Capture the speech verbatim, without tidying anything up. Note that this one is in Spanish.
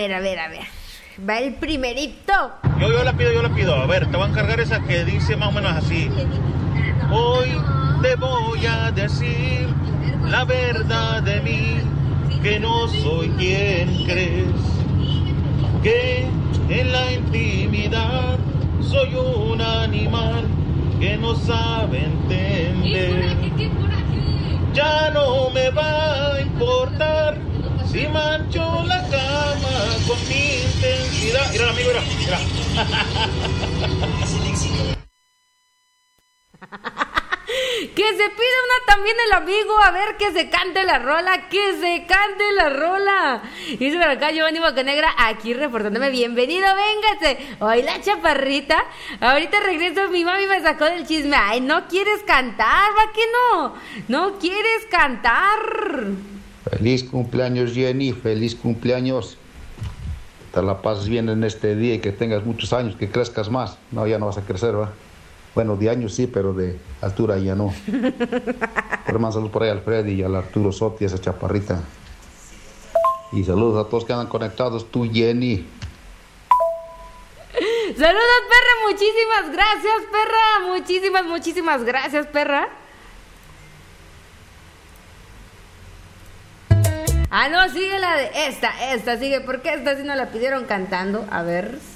ver, a ver, a ver. Va el primerito. Yo, yo la pido, yo la pido. A ver, te voy a encargar esa que dice más o menos así. Hoy te voy a decir la verdad de mí, que no soy quien crees, que en la intimidad soy un animal que no sabe entender. Ya no me va a importar si mancho la cama con mi intensidad. Mira, amigo, mira, mira. Que se pide una también el amigo, a ver que se cante la rola, que se cante la rola. Y dice por acá Giovanni Bocanegra, aquí reportándome, bienvenido, véngase. Hoy la chaparrita, ahorita regreso, mi mami me sacó del chisme. Ay, no quieres cantar, va que no, no quieres cantar. Feliz cumpleaños, Jenny, feliz cumpleaños. Te la pases bien en este día y que tengas muchos años, que crezcas más. No, ya no vas a crecer, ¿va? Bueno, de años sí, pero de altura ya no. Por más saludos por ahí al Freddy y al Arturo Sotti, esa chaparrita. Y saludos a todos que andan conectados, tú, Jenny. Saludos, perra, muchísimas gracias, perra. Muchísimas, muchísimas gracias, perra. Ah, no, sigue la de esta, esta, sigue, porque esta sí nos la pidieron cantando. A ver.